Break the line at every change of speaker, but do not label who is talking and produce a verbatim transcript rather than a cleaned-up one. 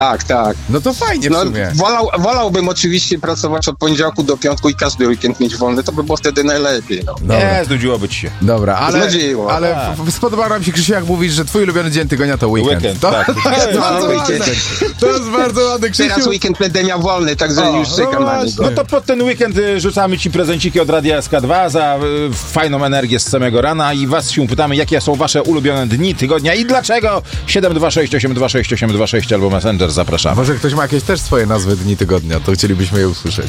Tak, tak.
No to fajnie w
No,
sumie.
wolał, wolałbym oczywiście pracować od poniedziałku do piątku i każdy weekend mieć wolny, to by było wtedy najlepiej. No.
Dobra.
Nie, znudziłoby ci się.
Dobra, ale,
Znudziło.
ale
Tak.
f- spodoba nam się, Krzysiu, jak mówisz, że twój ulubiony dzień tygodnia to weekend.
Weekend,
to,
tak.
to jest
No,
bardzo
weekend.
ładne. To jest bardzo ładne,
Teraz
Krzysiu.
weekend będę miał wolny, także
O,
już
no
czekam na
właśnie.
niego.
No to pod ten weekend y, rzucamy ci prezenciki od Radia S K dwa za y, fajną energię z samego rana i was się pytamy, jakie są wasze ulubione dni tygodnia i dlaczego. siedem dwa sześć osiem dwa sześć osiem dwa sześć albo Messenger, zapraszamy.
Może ktoś ma jakieś też swoje nazwy dni tygodnia, to chcielibyśmy je usłyszeć.